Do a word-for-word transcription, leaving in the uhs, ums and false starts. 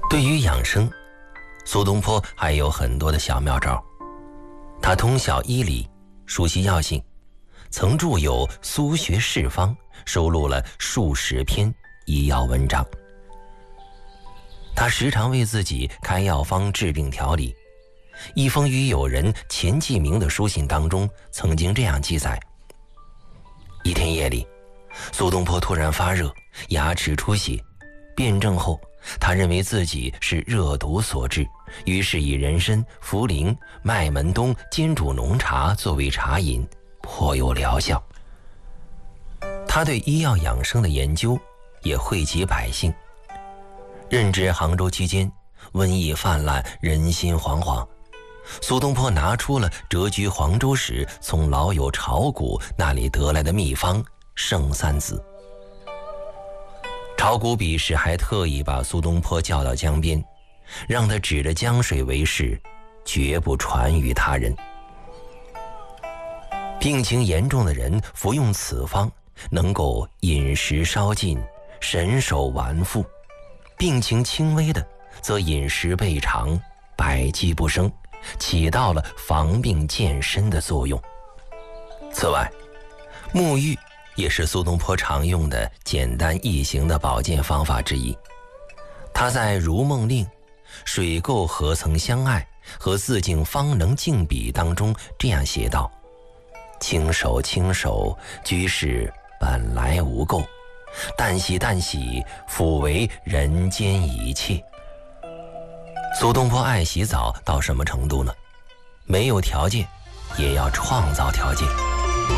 对于养生，苏东坡还有很多的小妙招。他通晓医理，熟悉药性，曾著有《苏学士方》，收录了数十篇医药文章。他时常为自己开药方治病调理。一封与友人钱继明的书信当中曾经这样记载：一天夜里，苏东坡突然发热，牙齿出血，辩证后他认为自己是热毒所致，于是以人参、茯苓、麦门冬煎煮浓茶作为茶饮，颇有疗效。他对医药养生的研究也惠及百姓。任职杭州期间，瘟疫泛滥，人心惶惶。苏东坡拿出了谪居黄州时从老友炒谷那里得来的秘方圣三子。炒谷彼时还特意把苏东坡叫到江边，让他指着江水为誓，绝不传于他人。病情严重的人服用此方，能够饮食稍进，神手完复；病情轻微的，则饮食倍长，百疾不生，起到了防病健身的作用。此外，沐浴也是苏东坡常用的简单易行的保健方法之一。他在《如梦令·水垢何曾相爱》和自净方能净笔当中这样写道：轻手轻手，居士本来无垢，旦夕旦夕，复为人间一切。苏东坡爱洗澡到什么程度呢？没有条件，也要创造条件。